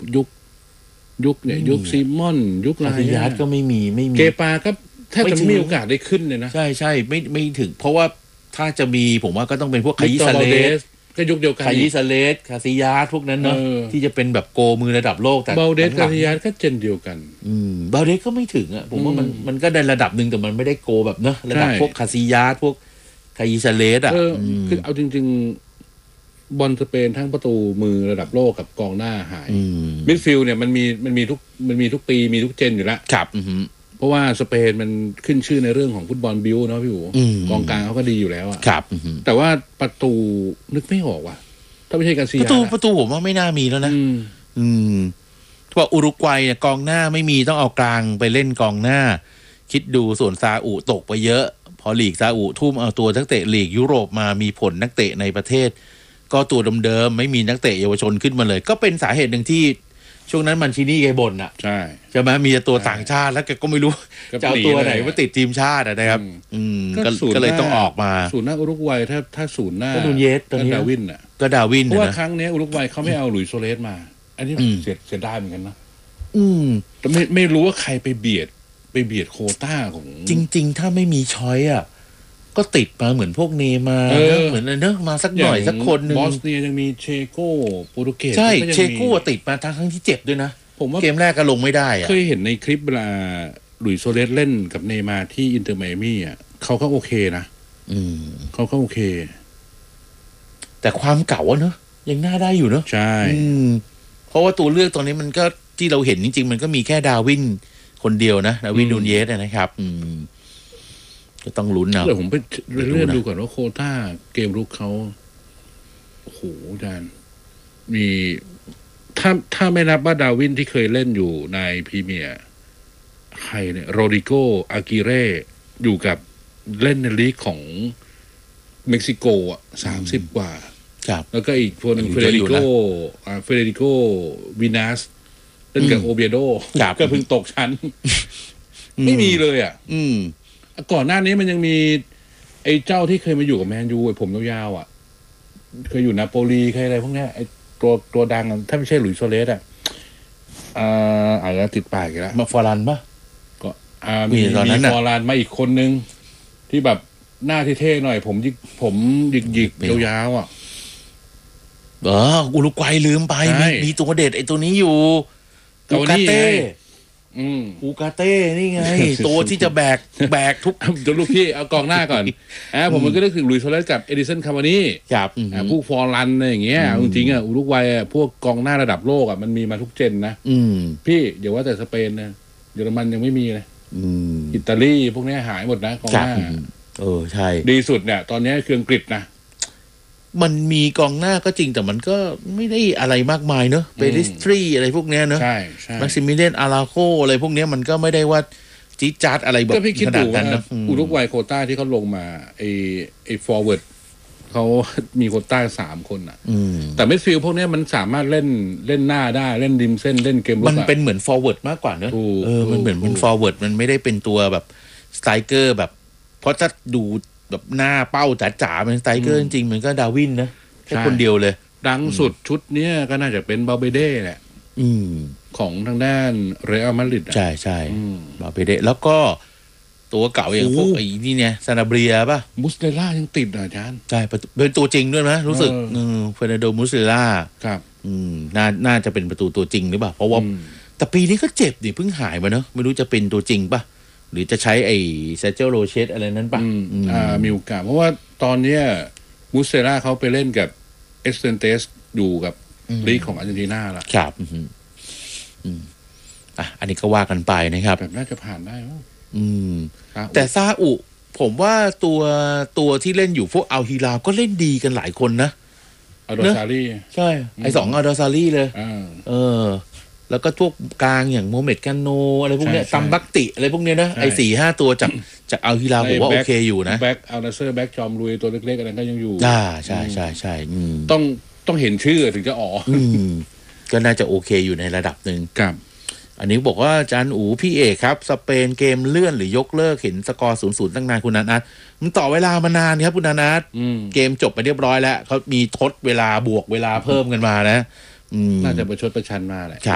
ยุคเนี่ยยุคซีมอนยุคลายาร์ดก็ไม่มีเกปาก็แทบจะไม่มีโอกาสได้ขึ้นเลยนะใช่ไม่ถึงเพราะว่าถ้าจะมีผมว่าก็ต้องเป็นพวกคายิซาเลสก็ยุคเดียวกันคายิซาเลสคาซิยาสพวกนั้นเนาะที่จะเป็นแบบโกมือระดับโลกแต่เบลเดสคาซิยาสก็เจนเดียวกันเบลเดสก็ไม่ถึงอ่ะผมว่ามันก็ได้ระดับนึงแต่มันไม่ได้โกแบบเนาะระดับพวกคาซิยาสพวกคายิซาเลสอ่ะคือเอาจริงๆบอลสเปนทั้งประตูมือระดับโลกกับกองหน้าหายมิดฟิลด์เนี่ยมันมีทุกปีมีทุกเจนอยู่แล้วครับเพราะว่าสเปนมันขึ้นชื่อในเรื่องของฟุตบอลบิวเนาะพี่อู๋กองกลางเขาก็ดีอยู่แล้วอ่ะครับแต่ว่าประตูนึกไม่ออกว่ะถ้าไม่ใช่กาซิยาประตูผมว่าไม่น่ามีแล้วนะเพราะอุรุกวัยเนี่ยกองหน้าไม่มีต้องเอากลางไปเล่นกองหน้าคิดดูส่วนซาอุตกไปเยอะพอลีกซาอุทุ่มเอาตัวนักเตะลีกยุโรปมามีผลนักเตะในประเทศก็ตัวเดิมๆไม่มีนักเตะเยาวชนขึ้นมาเลยก็เป็นสาเหตุหนึ่งที่ช่วงนั้นมันชินี่แกบ่นอ่ะใช่ไหมมีตัวต่างชาติแล้วแกก็ไม่รู้จะเอาตัวไหนมาติดทีมชาตินะครับก็เลยต้องออกมาศูนย์หน้าอุรุกวัยถ้าศูนย์หน้าก็นูเยสตอนนี้ดาวินอ่ะก็ดาวินเพราะว่าครั้งนี้อุรุกวัยเขาไม่เอาหลุยส์โซเลสมาอันนี้เสียดายเหมือนกันนะแต่ไม่รู้ว่าใครไปเบียดโควต้าของจริงๆถ้าไม่มีช้อยอ่ะก็ติดมาเหมือนพวกเนมาเหมือนเลยเนอะมาสักหน่อยสักคนนึงบอสเนียยังมีเชโก้โปรตุเกสใช่เชโก้ติดมาทั้งที่เจ็บด้วยนะผมว่าเกมแรกก็ลงไม่ได้อะเคยเห็นในคลิปเวลาหลุยส์โซเลสเล่นกับเนมาที่อินเตอร์ไมอามี่อ่ะเขาก็โอเคนะเขาก็โอเคแต่ความเก่าอะเนอะยังน่าได้อยู่เนอะใช่เพราะว่าตัวเลือกตอนนี้มันก็ที่เราเห็นจริงๆมันก็มีแค่ดาวินคนเดียวนะดาวินนูนเยสนะครับก็ต้องลุ้นนะเดี๋ยวผมไปเลื่อนดูก่อนว่าโควต้าเกมรุกเขาโอ้โหอาจารย์มีถ้าไม่นับว่าดาวินที่เคยเล่นอยู่ในพรีเมียร์ใครเนี่ยโรดิโกอากิเร่อยู่กับเล่นในลีกของเม็กซิโกอ่ะ30 กว่าแล้วก็อีกคนหนึ่งเฟเดริโกวินัสเล่นกับโอเบียโดก็เพิ่งตกชั้นไม่มีเลยอ่ะก่อนหน้านี้มันยังมีไอ้เจ้าที่เคยมาอยู่กับแมนยูไอ้ผมยาวๆอ่ะเคยอยู่นาโปลีเคยอะไรพวกเนี้ยไอ้ตัวดังถ้าไม่ใช่หลุยส์โซเลสอ่ะอาจจะติดปากกันแล้วมาฟอรันป่ะก็มีฟอรันมาอีกคนนึงที่แบบหน้าเท่ๆหน่อยผมหยิกยาวๆอ่ะอุรุกวัยลืมไปมีตัวเด็ดไอ้ตัวนี้อยู่อูกาเต้อูกาเต้นี่ไงตัวที่จะแบกทุกลูกพี่เอากองหน้าก่อนผมมันก็นึกถึงลุยส์โซเลสกับเอดิสันคาร์วานี่พวกฟอร์ลันอะไรอย่างเงี้ยจริงๆอุรุกวัยพวกกองหน้าระดับโลกมันมีมาทุกเจนนะพี่เดี๋ยวว่าแต่สเปนนะเยอรมันยังไม่มีเลยอิตาลีพวกนี้หายหมดนะกองหน้าใช่ดีสุดเนี่ยตอนนี้คืออังกฤษนะมันมีกองหน้าก็จริงแต่มันก็ไม่ได้อะไรมากมายเนอะเปริสตรีอะไรพวกเนี้ยเนอะแม็กซิมิเลียนอาราโคอะไรพวกเนี้ยมันก็ไม่ได้ว่าจี๊ดจ๊าดอะไรแบบขนาดนั้นนะอุรุกวัยโควต้าที่เขาลงมาไอ้ฟอร์เวิร์ดเขามีโควต้า3 คนอ่ะแต่มิดฟิลด์พวกนี้มันสามารถเล่นหน้าได้เล่นริมเส้นเล่นเกมลุกมันเป็นเหมือนฟอร์เวิร์ดมากกว่าเนอะมันเหมือนฟอร์เวิร์ดมันไม่ได้เป็นตัวแบบสไตรเกอร์แบบเพราะถ้าดูแบบหน้าเป้าจ๋าๆเป็นสไตรเกอร์จริงๆมันก็ดาวินนะแค่คนเดียวเลยดังสุดชุดเนี้ยก็น่าจะเป็นบาเบเด้แหละของทางด้านเรอัลมาดริดใช่บาเบเด้แล้วก็ตัวเก่าอย่างพวกไอ้นี่เนี่ยซานาเบรียป่ะมุสเตล่ายังติดอาจารย์ใช่เป็นตัวจริงด้วยนะรู้สึกเฟอร์นันโดมุสเตล่าครับน่าจะเป็นประตูตัวจริงหรือเปล่าเพราะว่าแต่ปีนี้ก็เจ็บดิเพิ่งหายมาเนอะไม่รู้จะเป็นตัวจริงป่ะหรือจะใช้ไอ้เซเจโรเชตอะไรนั้นป่ะมีโอกาสเพราะว่าตอนเนี้ยมุสเตล่าเขาไปเล่นกับเอสเตนเตสอยู่กับลีกของอาร์เจนตินาละครับอันนี้ก็ว่ากันไปนะครับแบบน่าจะผ่านได้แต่ซาอุผมว่าตัวที่เล่นอยู่พวกอัลฮิลาลก็เล่นดีกันหลายคนนะอัลดอซารีใช่ไอ้2อัลดอซารีเลยแล้วก็พวกกลางอย่างโมเมดกาโนอะไรพวกเนี้ยซัมบักติอะไรพวกเนี้ยนะไอ้ 4-5 ตัวจากอัลฮิลาลผมว่าโอเคอยู่นะแบ็คอัลนาเซอร์แบ็คจอมลุยตัวเล็กๆอะไรก็ยังอยู่ใช่ต้องเห็นชื่อถึงจะก็น่าจะโอเคอยู่ในระดับหนึ่งครับอันนี้บอกว่าอาจารย์อูพี่เอกครับสเปนเกมเลื่อนหรือยกเลิกเห็นสกอร์ 0-0 ตั้งนานคุณนัทมันต่อเวลามานานครับคุณนัทเกมจบไปเรียบร้อยแล้วเขามีทดเวลาบวกเวลาเพิ่มกันมานะน่าจะประชดประชันมาแหละ